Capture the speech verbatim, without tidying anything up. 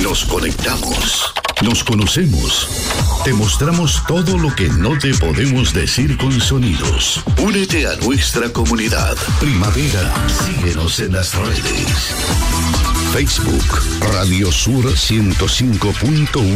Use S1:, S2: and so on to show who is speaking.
S1: Nos conectamos. Nos conocemos. Te mostramos todo lo que no te podemos decir con sonidos. Únete a nuestra comunidad. Primavera. Síguenos en las redes. Facebook, Radio Sur ciento cinco punto uno.